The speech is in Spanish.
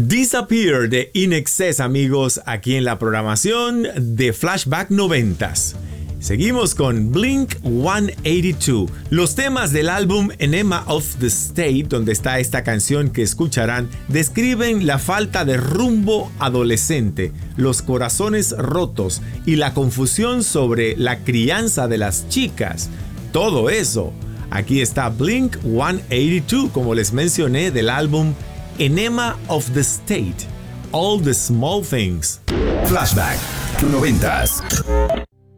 Disappear de INXS, amigos, aquí en la programación de Flashback 90s. Seguimos con Blink 182. Los temas del álbum Enema of the State, donde está esta canción que escucharán, describen la falta de rumbo adolescente, los corazones rotos y la confusión sobre la crianza de las chicas. Todo eso. Aquí está Blink 182, como les mencioné, del álbum Enema of the State. All the Small Things. Flashback 90s.